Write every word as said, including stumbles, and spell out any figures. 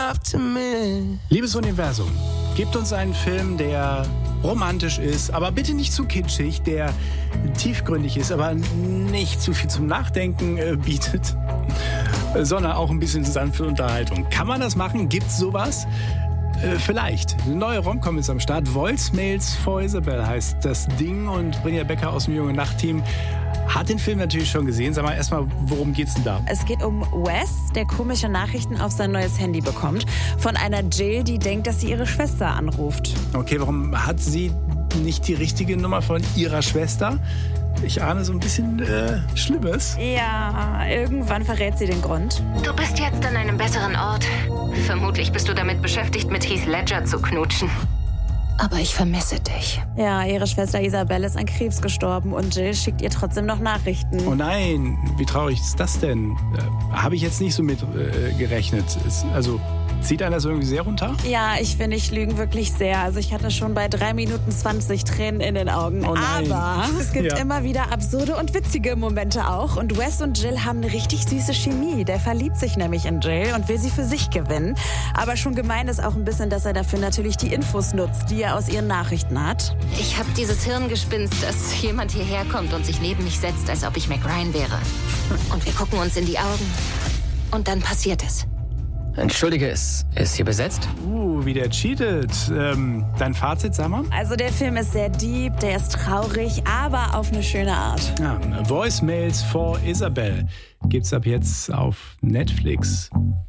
enough to me. Liebes Universum, gebt uns einen Film, der romantisch ist, aber bitte nicht zu kitschig, der tiefgründig ist, aber nicht zu viel zum Nachdenken äh, bietet, sondern auch ein bisschen sanfte Unterhaltung. Kann man das machen? Gibt's sowas? Äh, vielleicht. Eine neue Rom-Com ist am Start. Voicemails for Isabel heißt das Ding und Brynja Becker aus dem Junge Nacht-Team hat den Film natürlich schon gesehen. Sag mal erstmal, worum geht's denn da? Es geht um Wes, der komische Nachrichten auf sein neues Handy bekommt. Von einer Jill, die denkt, dass sie ihre Schwester anruft. Okay, warum hat sie nicht die richtige Nummer von ihrer Schwester? Ich ahne so ein bisschen äh, Schlimmes. Ja, irgendwann verrät sie den Grund. Du bist jetzt an einem besseren Ort. Vermutlich bist du damit beschäftigt, mit Heath Ledger zu knutschen. Aber ich vermisse dich. Ja, ihre Schwester Isabel ist an Krebs gestorben und Jill schickt ihr trotzdem noch Nachrichten. Oh nein, wie traurig ist das denn? Äh, Habe ich jetzt nicht so mit äh, gerechnet. Ist, also, zieht einer das irgendwie sehr runter? Ja, ich finde, ich lügen wirklich sehr. Also ich hatte schon bei drei Minuten zwanzig Tränen in den Augen. Oh nein. Aber es gibt Ja. immer wieder absurde und witzige Momente auch. Und Wes und Jill haben eine richtig süße Chemie. Der verliebt sich nämlich in Jill und will sie für sich gewinnen. Aber schon gemein ist auch ein bisschen, dass er dafür natürlich die Infos nutzt, die er aus ihren Nachrichten hat. Ich habe dieses Hirngespinst, dass jemand hierher kommt und sich neben mich setzt, als ob ich Mac Ryan wäre. Und wir gucken uns in die Augen. Und dann passiert es. Entschuldige, ist, ist hier besetzt? Uh, wie der cheatet. Ähm, dein Fazit, sag mal? Also der Film ist sehr deep, der ist traurig, aber auf eine schöne Art. Ja, Voicemails for Isabel gibt's ab jetzt auf Netflix.